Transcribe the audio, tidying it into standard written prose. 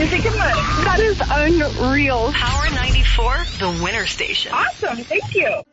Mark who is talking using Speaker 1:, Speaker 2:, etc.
Speaker 1: music and money. That is unreal.
Speaker 2: Power 94, the winner station.
Speaker 1: Awesome. Thank you.